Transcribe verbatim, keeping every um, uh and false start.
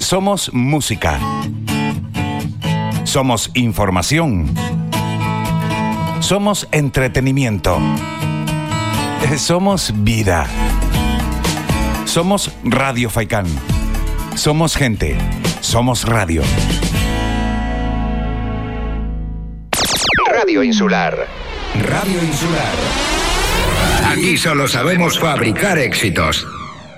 Somos música. Somos información. Somos entretenimiento. Somos vida. Somos Radio Faikán. Somos gente. Somos radio. Radio Insular. Radio Insular. Aquí solo sabemos fabricar éxitos.